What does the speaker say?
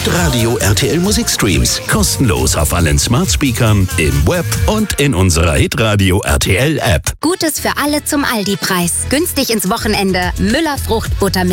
Hitradio RTL Musikstreams. Kostenlos auf allen Smart Speakern, im Web und in unserer Hitradio RTL App. Gutes für alle zum Aldi-Preis. Günstig ins Wochenende. Müller Frucht Buttermilch.